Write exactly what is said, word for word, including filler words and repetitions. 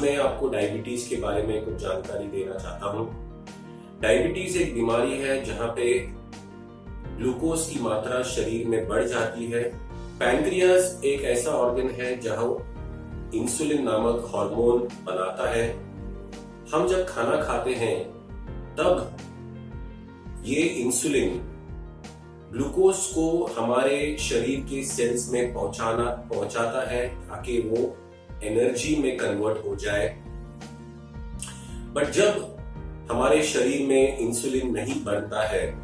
मैं आपको डायबिटीज के बारे में कुछ जानकारी देना चाहता हूँ। डायबिटीज एक बीमारी है जहाँ पे ग्लूकोज की मात्रा शरीर में बढ़ जाती है। पैंक्रियास एक ऐसा ऑर्गन है जहाँ इंसुलिन नामक हार्मोन बनाता है। हम जब खाना खाते हैं तब ये इंसुलिन ग्लूकोज को हमारे शरीर के सेल्स में पहुंचाना पहुंचाता है ताकि वो एनर्जी में कन्वर्ट हो जाए। बट जब हमारे शरीर में इंसुलिन नहीं बनता है